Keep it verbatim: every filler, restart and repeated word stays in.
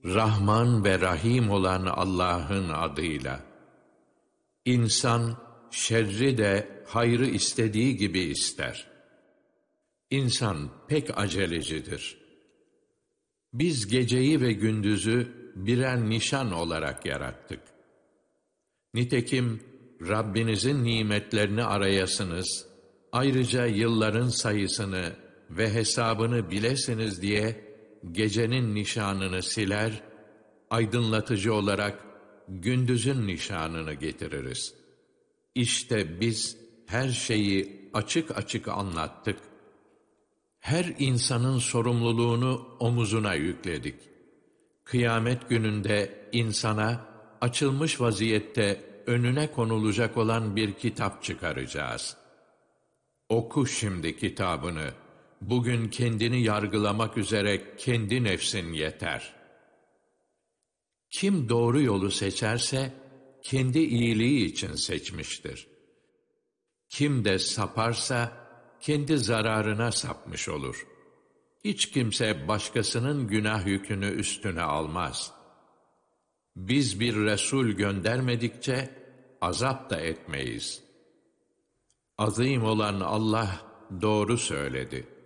Rahman ve Rahim olan Allah'ın adıyla. İnsan, şerri de hayrı istediği gibi ister. İnsan pek acelecidir. Biz geceyi ve gündüzü birer nişan olarak yarattık. Nitekim Rabbinizin nimetlerini arayasınız, ayrıca yılların sayısını ve hesabını bilesiniz diye gecenin nişanını siler, aydınlatıcı olarak gündüzün nişanını getiririz. İşte biz her şeyi açık açık anlattık. Her insanın sorumluluğunu omuzuna yükledik. Kıyamet gününde insana açılmış vaziyette önüne konulacak olan bir kitap çıkaracağız. Oku şimdi kitabını. Bugün kendini yargılamak üzere kendi nefsin yeter. Kim doğru yolu seçerse kendi iyiliği için seçmiştir. Kim de saparsa kendi zararına sapmış olur. Hiç kimse başkasının günah yükünü üstüne almaz. Biz bir Resul göndermedikçe azap da etmeyiz. Azim olan Allah doğru söyledi.